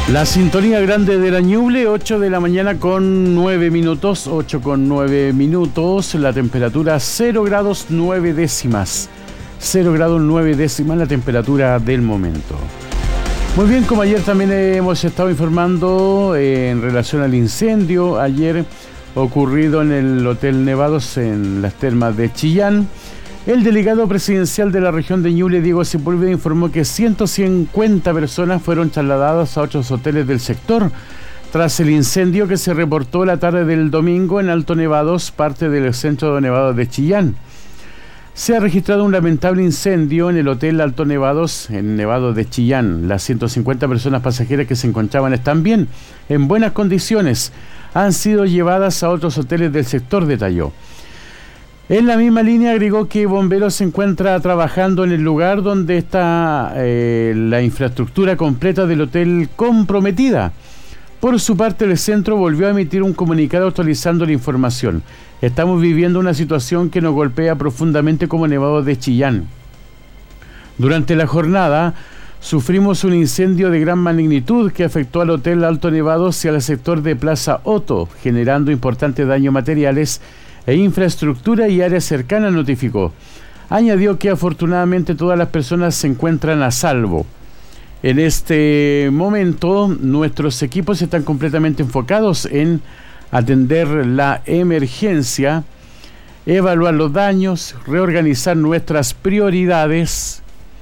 La sintonía grande de la Ñuble, 8 de la mañana con 9 minutos, 8 con 9 minutos, la temperatura 0 grados 9 décimas, 0 grados 9 décimas la temperatura del momento. Muy bien, como ayer también hemos estado informando en relación al incendio, ayer ocurrido en el Hotel Nevados en las termas de Chillán. El delegado presidencial de la región de Ñuble, Diego Sepúlveda, informó que 150 personas fueron trasladadas a otros hoteles del sector tras el incendio que se reportó la tarde del domingo en Alto Nevados, parte del centro de Nevados de Chillán. Se ha registrado un lamentable incendio en el Hotel Alto Nevados, en Nevados de Chillán. Las 150 personas pasajeras que se encontraban están bien, en buenas condiciones. Han sido llevadas a otros hoteles del sector, detalló. En la misma línea agregó que Bomberos se encuentra trabajando en el lugar donde está la infraestructura completa del hotel comprometida. Por su parte, el centro volvió a emitir un comunicado actualizando la información. Estamos viviendo una situación que nos golpea profundamente como Nevados de Chillán. Durante la jornada, sufrimos un incendio de gran magnitud que afectó al Hotel Alto Nevados y al sector de Plaza Otto, generando importantes daños materiales e infraestructura y áreas cercanas, notificó. Añadió que afortunadamente todas las personas se encuentran a salvo. En este momento, nuestros equipos están completamente enfocados en atender la emergencia, evaluar los daños, reorganizar nuestras prioridades,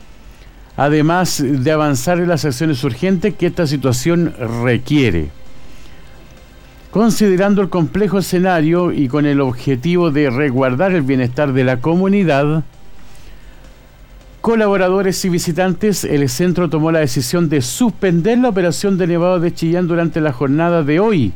además de avanzar en las acciones urgentes que esta situación requiere. Considerando el complejo escenario y con el objetivo de resguardar el bienestar de la comunidad, colaboradores y visitantes, el centro tomó la decisión de suspender la operación de Nevados de Chillán durante la jornada de hoy.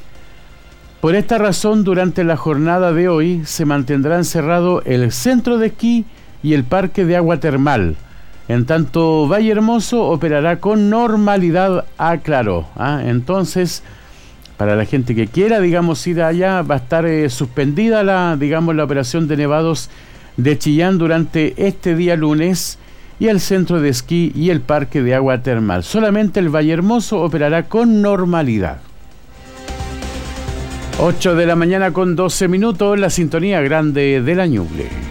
Por esta razón, durante la jornada de hoy se mantendrán cerrados el centro de esquí y el parque de agua termal. En tanto, Valle Hermoso operará con normalidad, aclaró. Entonces, para la gente que quiera, ir allá, va a estar suspendida la operación de Nevados de Chillán durante este día lunes, y el centro de esquí y el parque de agua termal. Solamente el Valle Hermoso operará con normalidad. 8 de la mañana con 12 minutos, la sintonía grande de la Ñuble.